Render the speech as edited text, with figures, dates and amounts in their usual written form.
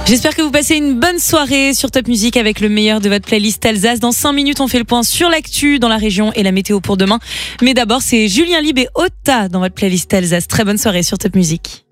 J'espère que vous passez une bonne soirée sur Top Music avec le meilleur de votre playlist Alsace. Dans 5 minutes, on fait le point sur l'actu dans la région et la météo pour demain. Mais d'abord, c'est Julien Lieb et Ota dans votre playlist Alsace. Très bonne soirée sur Top Music.